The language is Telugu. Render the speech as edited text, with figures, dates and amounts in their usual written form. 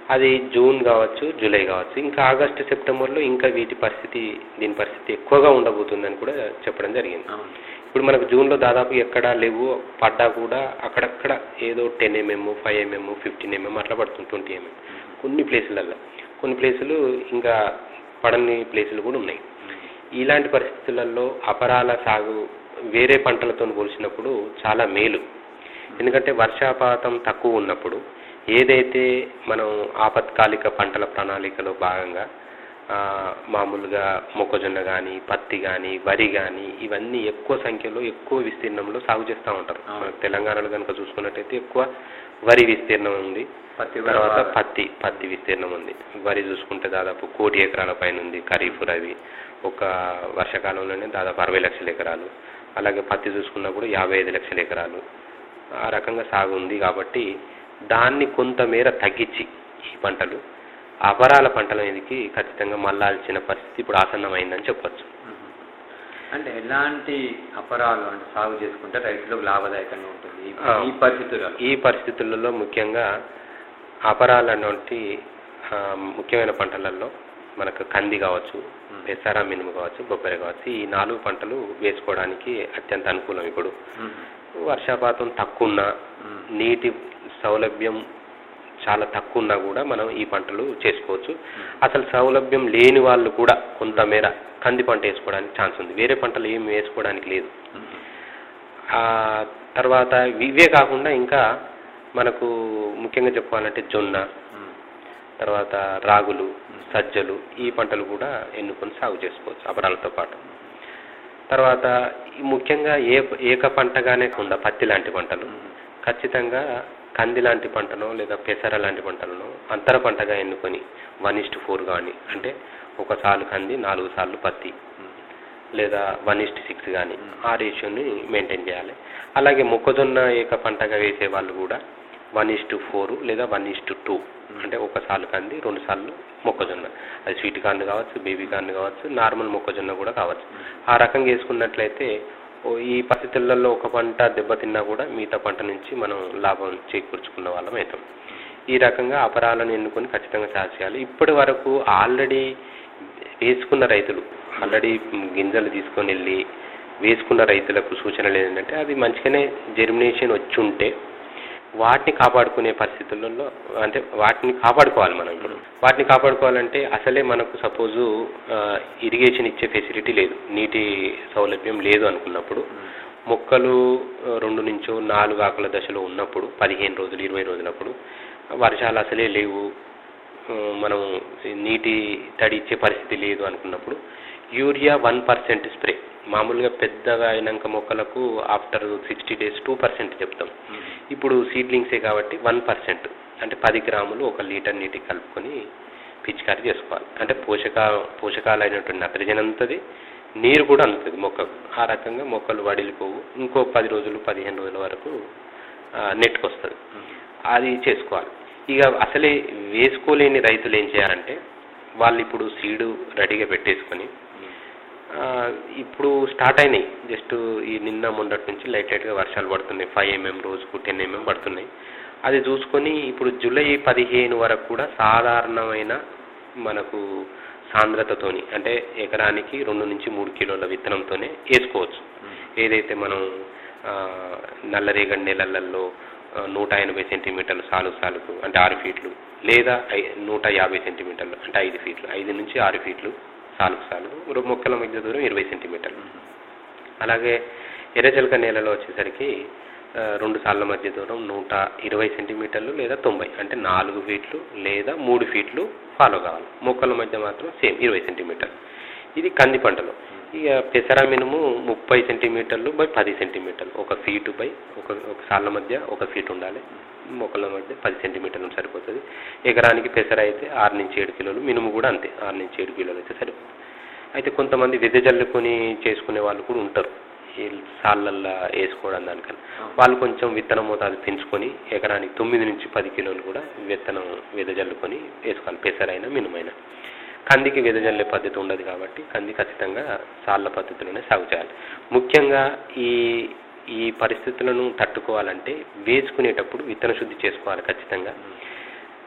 అది జూన్ కావచ్చు, జూలై కావచ్చు, ఇంకా ఆగస్టు, సెప్టెంబర్లో ఇంకా దీని పరిస్థితి ఎక్కువగా ఉండబోతుందని కూడా చెప్పడం జరిగింది. ఇప్పుడు మనకు జూన్లో దాదాపు ఎక్కడా లేవు, పడ్డా కూడా అక్కడక్కడ ఏదో 10 mm, 5 mm, 15 mm అట్లా పడుతుంది, 20 mm కొన్ని ప్లేసులలో. కొన్ని ప్లేసులు ఇంకా పడని ప్లేసులు కూడా ఉన్నాయి. ఇలాంటి పరిస్థితులలో అపరాల సాగు వేరే పంటలతో పోల్చినప్పుడు చాలా మేలు. ఎందుకంటే వర్షపాతం తక్కువ ఉన్నప్పుడు ఏదైతే మనం ఆపత్కాలిక పంటల ప్రణాళికలో భాగంగా మామూలుగా మొక్కజొన్న కానీ, పత్తి కానీ, వరి కానీ ఇవన్నీ ఎక్కువ సంఖ్యలో ఎక్కువ విస్తీర్ణంలో సాగు చేస్తూ ఉంటారు. తెలంగాణలో కనుక చూసుకున్నట్టయితే ఎక్కువ వరి విస్తీర్ణం ఉంది, తర్వాత పత్తి విస్తీర్ణం ఉంది. వరి చూసుకుంటే దాదాపు 1 కోటి ఎకరాల పైన ఉంది. ఖరీఫ్ రవి ఒక వర్షాకాలంలోనే దాదాపు 60 లక్షల ఎకరాలు, అలాగే పత్తి చూసుకున్నా కూడా 55 లక్షల ఎకరాలు ఆ రకంగా సాగు ఉంది. కాబట్టి దాన్ని కొంతమేర తగ్గించి ఈ పంటలు అపరాల పంటల మీదకి ఖచ్చితంగా మళ్ళాల్సిన పరిస్థితి ఇప్పుడు ఆసన్నమైందని చెప్పచ్చు. అంటే ఎలాంటి అపరాలు అంటే సాగు చేసుకుంటే రైతులకు లాభదాయకంగా ఉంటుంది ఈ పరిస్థితులలో? ముఖ్యంగా అపరాలు అనేటువంటి ముఖ్యమైన పంటలలో మనకు కంది కావచ్చు, పెసర, మినుము కావచ్చు, బొబ్బరి కావచ్చు, ఈ 4 పంటలు వేసుకోవడానికి అత్యంత అనుకూలం. ఇప్పుడు వర్షపాతం తక్కువ ఉన్నా, నీటి సౌలభ్యం చాలా తక్కువ ఉన్నా కూడా మనం ఈ పంటలు చేసుకోవచ్చు. అసలు సౌలభ్యం లేని వాళ్ళు కూడా కొంతమేర కంది పంట వేసుకోవడానికి ఛాన్స్ ఉంది. వేరే పంటలు ఏమి వేసుకోవడానికి లేదు. తర్వాత ఇవే కాకుండా ఇంకా మనకు ముఖ్యంగా చెప్పుకోవాలంటే జొన్న, తర్వాత రాగులు, సజ్జలు ఈ పంటలు కూడా ఎన్నుకొని సాగు చేసుకోవచ్చు అపరాలతో పాటు. తర్వాత ముఖ్యంగా ఏక పంటగానే కాకుండా పత్తి లాంటి పంటలు ఖచ్చితంగా కంది లాంటి పంటను లేదా పెసర లాంటి పంటలను అంతర పంటగా ఎన్నుకొని 1:4 కానీ, అంటే 1 సాలు కంది 4 సార్లు పత్తి, లేదా 1:6 కానీ ఆ రేషియోని మెయింటైన్ చేయాలి. అలాగే మొక్కజొన్న ఏక పంటగా వేసే వాళ్ళు కూడా 1:4 లేదా 1:2, అంటే 1 సాలు కంది 2 సార్లు మొక్కజొన్న. అది స్వీట్ కార్న్ కావచ్చు, బేబీ కార్న్ కావచ్చు, నార్మల్ మొక్కజొన్న కూడా కావచ్చు. ఆ రకంగా వేసుకున్నట్లయితే ఈ పరిస్థితులలో ఒక పంట దెబ్బతిన్నా కూడా మిగతా పంట నుంచి మనం లాభం చేకూర్చుకున్న వాళ్ళం అవుతాం. ఈ రకంగా అపరాలను ఎన్నుకొని ఖచ్చితంగా సాగు చేయాలి. ఇప్పటి వరకు ఆల్రెడీ వేసుకున్న రైతులు, ఆల్రెడీ గింజలు తీసుకొని వెళ్ళి వేసుకున్న రైతులకు సూచనలు ఏంటంటే, అది మంచిగానే జెర్మినేషన్ వచ్చి ఉంటే వాటిని కాపాడుకునే పరిస్థితులలో, అంటే వాటిని కాపాడుకోవాలి మనం. ఇప్పుడు వాటిని కాపాడుకోవాలంటే అసలే మనకు సపోజు ఇరిగేషన్ ఇచ్చే ఫెసిలిటీ లేదు, నీటి సౌలభ్యం లేదు అనుకున్నప్పుడు, మొక్కలు 2 నుంచి 4 ఆకుల దశలో ఉన్నప్పుడు 15 రోజులు 20 రోజులప్పుడు వర్షాలు అసలే లేవు, మనం నీటి తడి ఇచ్చే పరిస్థితి లేదు అనుకున్నప్పుడు యూరియా 1% స్ప్రే. మామూలుగా పెద్దగా అయినాక మొక్కలకు ఆఫ్టర్ 60 days 2% చెప్తాం. ఇప్పుడు సీడ్లింగ్సే కాబట్టి 1%, అంటే 10 గ్రాములు 1 లీటర్ నీటికి కలుపుకొని పిచికారీ చేసుకోవాలి. అంటే పోషకాలు అయినటువంటి నత్రజని అందుతుంది, నీరు కూడా అందుతుంది మొక్కకు. ఆ రకంగా మొక్కలు వడిలిపోవు. ఇంకో 10 రోజులు 15 రోజుల వరకు నెట్టుకొస్తుంది. అది చేసుకోవాలి. ఇక అసలే వేసుకోలేని రైతులు ఏం చేయాలంటే, వాళ్ళు ఇప్పుడు సీడు రెడీగా పెట్టేసుకొని, ఇప్పుడు స్టార్ట్ అయినాయి జస్ట్ ఈ నిన్న మొన్నటి నుంచి లైట్గా వర్షాలు పడుతున్నాయి. 5 mm రోజుకు 10 mm పడుతున్నాయి. అది చూసుకొని ఇప్పుడు జూలై 15 వరకు కూడా సాధారణమైన మనకు సాంద్రతతోని, అంటే ఎకరానికి 2 నుంచి 3 కిలోల విత్తనంతోనే వేసుకోవచ్చు. ఏదైతే మనం నల్లరేగడి నెలలలో 180 సెంటీమీటర్లు సాలుకు, అంటే 6 ఫీట్లు, లేదా 150 సెంటీమీటర్లు, అంటే 5 ఫీట్లు, 5 నుంచి 6 ఫీట్లు సాలుకు, మొక్కల మధ్య దూరం 20 సెంటీమీటర్లు. అలాగే ఎర్రజలక నేలలో వచ్చేసరికి 2 సార్ల మధ్య దూరం 120 సెంటీమీటర్లు లేదా 90, అంటే 4 ఫీట్లు లేదా 3 ఫీట్లు ఫాలో కావాలి. మొక్కల మధ్య మాత్రం సేమ్ 20 సెంటీమీటర్లు. ఇది కంది పంటలో. ఇక పెసర మినుము 30 సెంటీమీటర్లు బై 10 సెంటీమీటర్లు, 1 ఫీటు బై ఒక సార్ల మధ్య 1 ఫీట్ ఉండాలి. మొక్కల మధ్య 10 సెంటీమీటర్లు సరిపోతుంది. ఎకరానికి పెసర అయితే 6 నుంచి 7 కిలోలు, మినుము కూడా అంతే 6 నుంచి 7 కిలోలు అయితే సరిపోతుంది. అయితే కొంతమంది వెదజల్లుకొని చేసుకునే వాళ్ళు కూడా ఉంటారు, ఈ సాళ్ళల్లో వేసుకోవడం దానికన్నా. వాళ్ళు కొంచెం విత్తనం మోతాదు పెంచుకొని ఎకరానికి 9 నుంచి 10 కిలోలు కూడా విత్తనం వెదజల్లుకొని వేసుకోవాలి, పెసరైనా మినుమైనా. కందికి వెదజల్లే పద్ధతి ఉండదు కాబట్టి కంది ఖచ్చితంగా సాళ్ళ పద్ధతిలోనే సాగు చేయాలి. ముఖ్యంగా ఈ పరిస్థితులను తట్టుకోవాలంటే వేసుకునేటప్పుడు విత్తన శుద్ధి చేసుకోవాలి ఖచ్చితంగా.